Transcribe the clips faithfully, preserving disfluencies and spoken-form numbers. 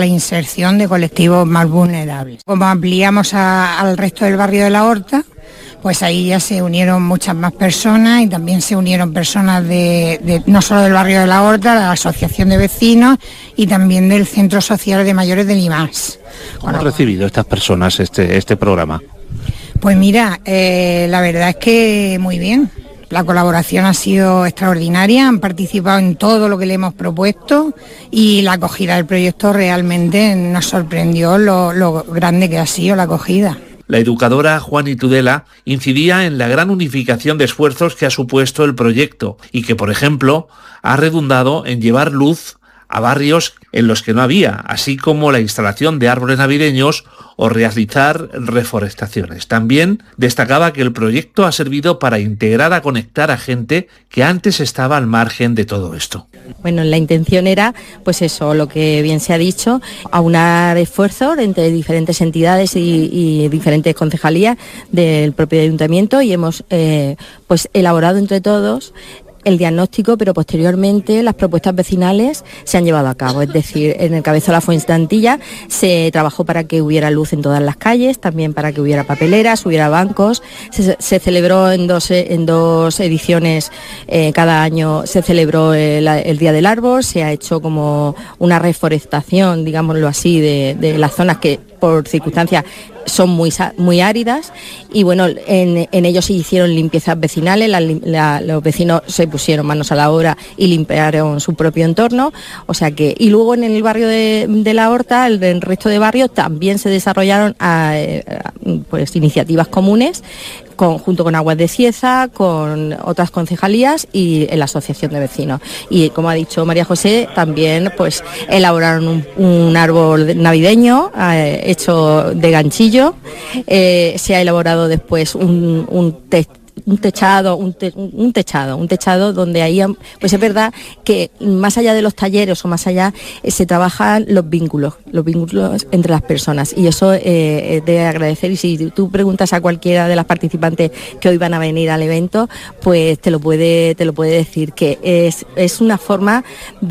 la inserción de colectivos más vulnerables. Como ampliamos a, al resto del barrio de La Horta, pues ahí ya se unieron muchas más personas y también se unieron personas de, de no solo del barrio de La Horta, de la Asociación de Vecinos y también del Centro Social de Mayores de Limas. ¿Cómo han recibido estas personas este, este programa? Pues mira, eh, la verdad es que muy bien. La colaboración ha sido extraordinaria, han participado en todo lo que le hemos propuesto y la acogida del proyecto realmente nos sorprendió lo, lo grande que ha sido la acogida. La educadora Juani Tudela incidía en la gran unificación de esfuerzos que ha supuesto el proyecto y que, por ejemplo, ha redundado en llevar luz a barrios en los que no había, así como la instalación de árboles navideños o realizar reforestaciones. También destacaba que el proyecto ha servido para integrar, a conectar a gente que antes estaba al margen de todo esto. Bueno, la intención era, pues eso, lo que bien se ha dicho, aunar esfuerzos entre diferentes entidades y, y diferentes concejalías del propio ayuntamiento y hemos eh, pues elaborado entre todos el diagnóstico, pero posteriormente las propuestas vecinales se han llevado a cabo. Es decir, en el Cabezo de la Fuenteantilla se trabajó para que hubiera luz en todas las calles, también para que hubiera papeleras, hubiera bancos. Se, se celebró en dos, en dos ediciones, eh, cada año se celebró el, el Día del Árbol, se ha hecho como una reforestación, digámoslo así, de, de las zonas que por circunstancias son muy, muy áridas y bueno, en, en ellos se hicieron limpiezas vecinales, la, la, los vecinos se pusieron manos a la obra y limpiaron su propio entorno, o sea que, y luego en el barrio de, de La Horta, el, el resto de barrios también se desarrollaron a, a, pues iniciativas comunes Con, junto con Aguas de Cieza, con otras concejalías y en la asociación de vecinos. Y como ha dicho María José, también pues elaboraron un, un árbol navideño eh, hecho de ganchillo. Eh, se ha elaborado después un, un te, un techado, un, te, un techado, un techado donde ahí, pues es verdad que más allá de los talleres o más allá eh, se trabajan los vínculos, los vínculos entre las personas y eso eh, es de agradecer y si tú preguntas a cualquiera de las participantes que hoy van a venir al evento, pues te lo puede, te lo puede decir que es, es una forma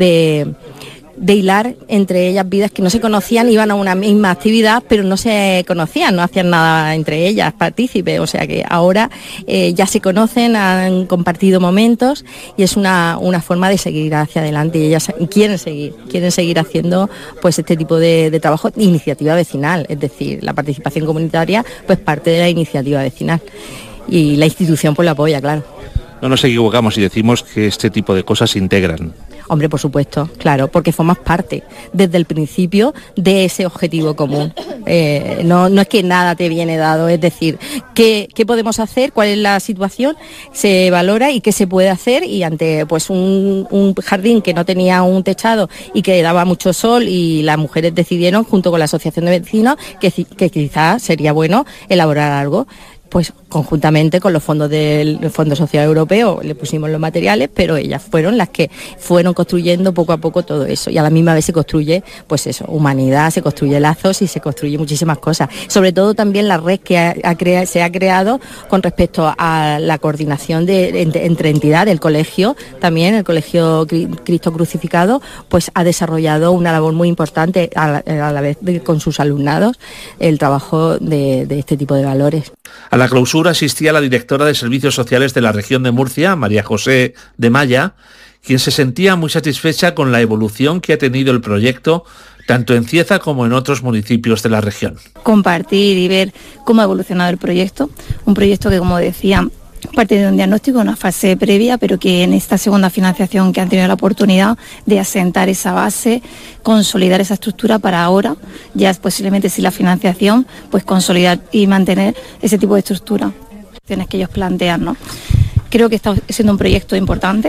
de de hilar entre ellas vidas que no se conocían, iban a una misma actividad, pero no se conocían, no hacían nada entre ellas, partícipes, o sea que ahora eh, ya se conocen, han compartido momentos y es una, una forma de seguir hacia adelante y ellas quieren seguir, quieren seguir haciendo pues este tipo de, de trabajo, iniciativa vecinal, es decir, la participación comunitaria pues parte de la iniciativa vecinal y la institución pues la apoya, claro. No nos equivocamos si decimos que este tipo de cosas se integran. Hombre, por supuesto, claro, porque formas parte desde el principio de ese objetivo común. Eh, no, no es que nada te viene dado, es decir, ¿qué, qué podemos hacer? ¿Cuál es la situación? Se valora y qué se puede hacer y ante pues un, un jardín que no tenía un techado y que daba mucho sol y las mujeres decidieron junto con la asociación de vecinos que, que quizás sería bueno elaborar algo. Pues conjuntamente con los fondos del Fondo Social Europeo le pusimos los materiales, pero ellas fueron las que fueron construyendo poco a poco todo eso y a la misma vez se construye, pues eso, humanidad, se construye lazos y se construye muchísimas cosas. Sobre todo también la red que ha, ha crea, se ha creado con respecto a la coordinación de, entre, entre entidades, el colegio también, el Colegio Cristo Crucificado, pues ha desarrollado una labor muy importante a la, a la vez de, con sus alumnados, el trabajo de, de este tipo de valores. A la clausura asistía la directora de Servicios Sociales de la región de Murcia, María José de Maya, quien se sentía muy satisfecha con la evolución que ha tenido el proyecto, tanto en Cieza como en otros municipios de la región. Compartir y ver cómo ha evolucionado el proyecto, un proyecto que, como decía, parte de un diagnóstico, una fase previa, pero que en esta segunda financiación que han tenido la oportunidad de asentar esa base, consolidar esa estructura para ahora, ya posiblemente sin la financiación, pues consolidar y mantener ese tipo de estructura que ellos plantean, ¿no? Creo que está siendo un proyecto importante.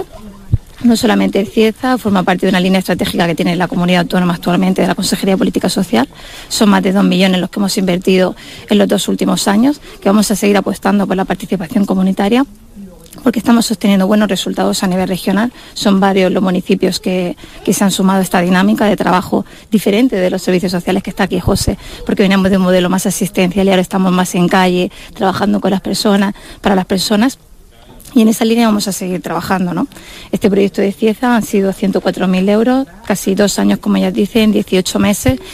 No solamente el Cieza, forma parte de una línea estratégica que tiene la comunidad autónoma actualmente de la Consejería de Política Social. Son más de dos millones los que hemos invertido en los dos últimos años, que vamos a seguir apostando por la participación comunitaria, porque estamos sosteniendo buenos resultados a nivel regional. Son varios los municipios que, que se han sumado a esta dinámica de trabajo diferente de los servicios sociales que está aquí José, porque veníamos de un modelo más asistencial y ahora estamos más en calle, trabajando con las personas, para las personas. Y en esa línea vamos a seguir trabajando, ¿no? Este proyecto de Cieza han sido ciento cuatro mil euros, casi dos años, como ya dicen, dieciocho meses,